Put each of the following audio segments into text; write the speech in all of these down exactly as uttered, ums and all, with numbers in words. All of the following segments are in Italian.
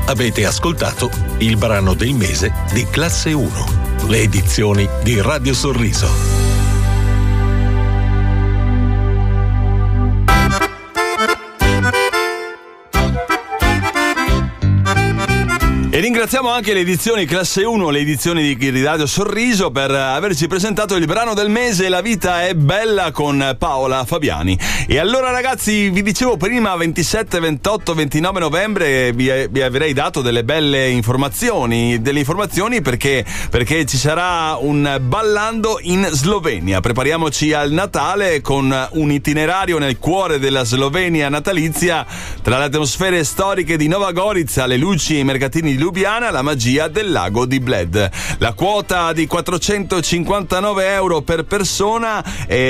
Avete ascoltato il brano del mese di Classe uno, le edizioni di Radio Sorriso. E ringraziamo anche le edizioni Classe uno, le edizioni di Radio Sorriso, per averci presentato il brano del mese La vita è bella con Paola Fabiani. E allora ragazzi, vi dicevo prima ventisette, ventotto, ventinove novembre vi, vi avrei dato delle belle informazioni, delle informazioni perché, perché ci sarà un ballando in Slovenia. Prepariamoci al Natale con un itinerario nel cuore della Slovenia natalizia, tra le atmosfere storiche di Nova Gorica, le luci e i mercatini di Lubiana, la magia del lago di Bled. La quota di quattrocentocinquantanove euro per persona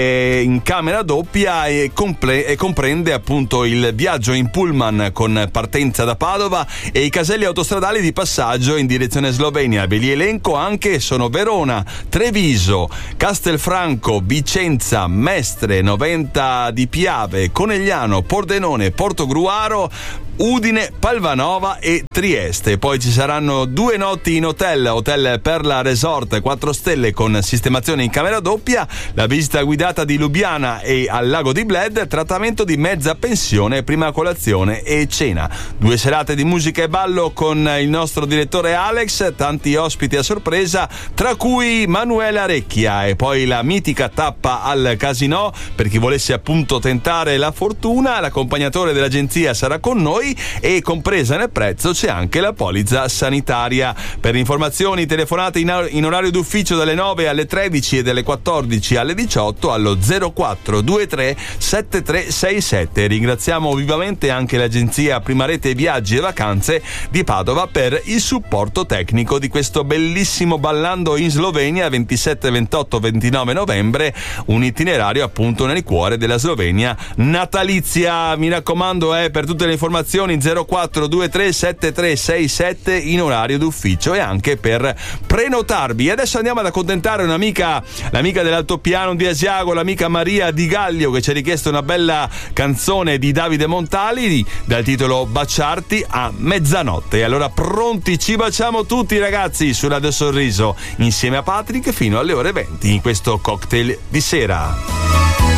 è in camera doppia e, comple- e comprende appunto il viaggio in pullman con partenza da Padova e i caselli autostradali di passaggio in direzione Slovenia. Ve li elenco anche: sono Verona, Treviso, Castelfranco, Vicenza, Mestre, Noventa di Piave, Conegliano, Pordenone, Portogruaro, Udine, Palvanova e Trieste. Poi ci saranno due notti in hotel, Hotel Perla Resort quattro stelle con sistemazione in camera doppia, la visita guidata di Lubiana e al lago di Bled, trattamento di mezza pensione, prima colazione e cena. Due serate di musica e ballo con il nostro direttore Alex, tanti ospiti a sorpresa, tra cui Manuela Recchia, e poi la mitica tappa al Casinò per chi volesse appunto tentare la fortuna. L'accompagnatore dell'agenzia sarà con noi e compresa nel prezzo c'è anche la polizza sanitaria. Per informazioni telefonate in, in orario d'ufficio dalle nove alle tredici e dalle quattordici alle diciotto allo zero quattro due tre sette tre sei sette. Ringraziamo vivamente anche l'agenzia Prima Rete Viaggi e Vacanze di Padova per il supporto tecnico di questo bellissimo ballando in Slovenia ventisette, ventotto, ventinove novembre, un itinerario appunto nel cuore della Slovenia natalizia. Mi raccomando, eh, per tutte le informazioni zero quattro due tre sette tre sei sette in orario d'ufficio e anche per prenotarvi. Adesso andiamo ad accontentare un'amica, l'amica dell'altopiano di Asiago, l'amica Maria Di Gaglio, che ci ha richiesto una bella canzone di Davide Montali dal titolo Baciarti a mezzanotte. Allora pronti, ci baciamo tutti ragazzi su Radio Sorriso insieme a Patrick fino alle ore venti in questo cocktail di sera.